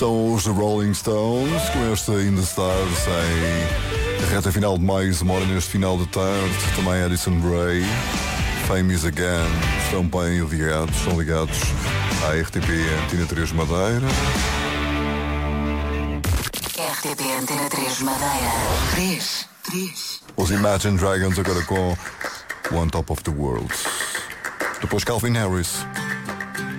São os Rolling Stones, com este In The Stars em reta final de mais uma hora neste final de tarde. Também Addison Rae, Fame Is Again. Estão bem ligados, estão ligados à RTP Antena 3 Madeira. RTP Antena 3 Madeira. 3. Os Imagine Dragons agora com One Top of the World. Depois Calvin Harris.